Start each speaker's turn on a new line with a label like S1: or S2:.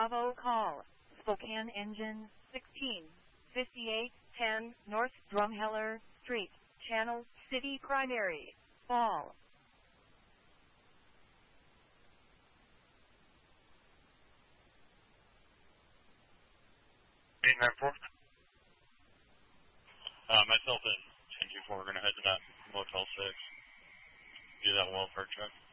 S1: Bravo call. Spokane engine 165810 North Drumheller Street, Channel City Primary, Fall.
S2: 894.
S3: Myself and 1024 are going to head to that Motel 6. Do that welfare check.